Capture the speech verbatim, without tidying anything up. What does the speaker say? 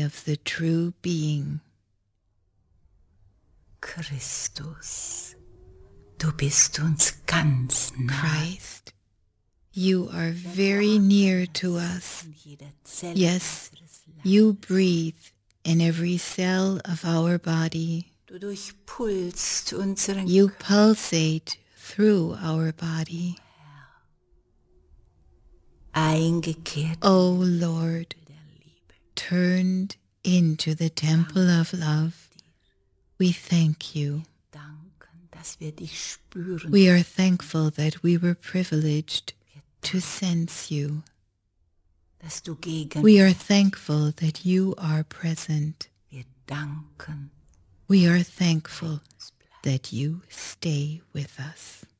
of the true being. Christus, du bist uns ganz nah. Christ, you are very near to us. Yes, you breathe in every cell of our body. Du durchpulst unseren You pulsate through our body. eingekehrt O Lord, turned into the temple of love, we thank you. danken, dass wir dich spüren. We are thankful that we were privileged to sense you. Dass du gegen We are thankful that you are present. wir danken. We are thankful that you stay with us.